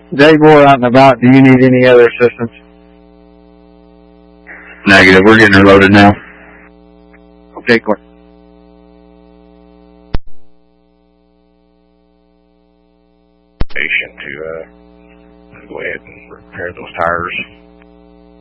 Jake, we're out and about. Do you need any other assistance? Negative. We're getting her loaded now. Okay, cool. Patient to go ahead and repair those tires.